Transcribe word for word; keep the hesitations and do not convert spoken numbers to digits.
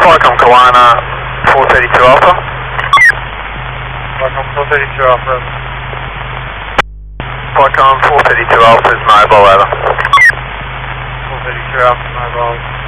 Qualcomm Kawana, four thirty-two Alpha. Qualcomm four thirty-two Alpha. Qualcomm four thirty-two Alpha is mobile, over. four thirty-two Alpha, mobile.